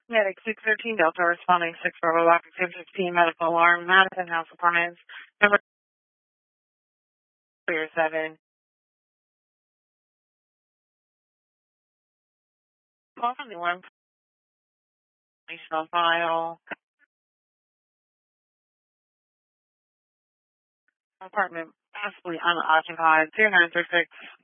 Medic 613 Delta responding 6 Bravo Lock 615 medical alarm, Madison House Appliance, number 7. Call from the one information on file. Apartment possibly unoccupied 2936